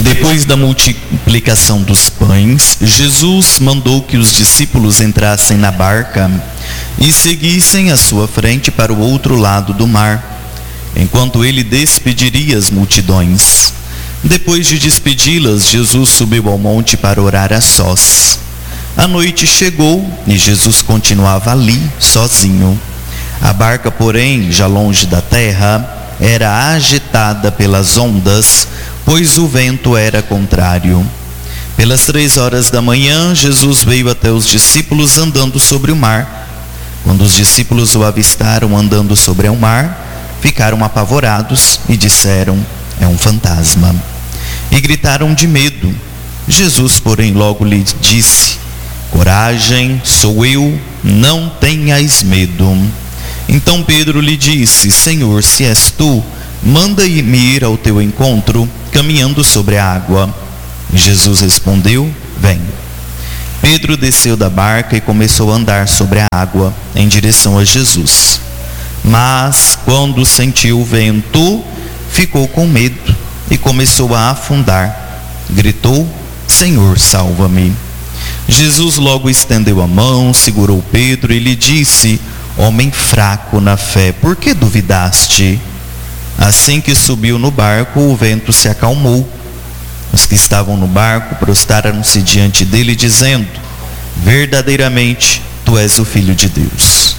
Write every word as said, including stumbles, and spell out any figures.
Depois da multiplicação dos pães, Jesus mandou que os discípulos entrassem na barca e seguissem à sua frente para o outro lado do mar, enquanto ele despediria as multidões. Depois de despedi-las, Jesus subiu ao monte para orar a sós. A noite chegou e Jesus continuava ali, sozinho. A barca, porém, já longe da terra, era agitada pelas ondas, pois o vento era contrário. Pelas três horas da manhã, Jesus veio até os discípulos andando sobre o mar. Quando os discípulos o avistaram andando sobre o mar, ficaram apavorados e disseram: é um fantasma. E gritaram de medo. Jesus, porém, logo lhe disse: coragem, sou eu, não tenhais medo. Então Pedro lhe disse: Senhor, se és tu, manda-me ir ao teu encontro, caminhando sobre a água. Jesus respondeu: vem. Pedro desceu da barca e começou a andar sobre a água, em direção a Jesus. Mas, quando sentiu o vento, ficou com medo e começou a afundar. Gritou: Senhor, salva-me. Jesus logo estendeu a mão, segurou Pedro e lhe disse: homem fraco na fé, por que duvidaste? Assim que subiu no barco, o vento se acalmou. Os que estavam no barco prostraram-se diante dele, dizendo: verdadeiramente, tu és o Filho de Deus.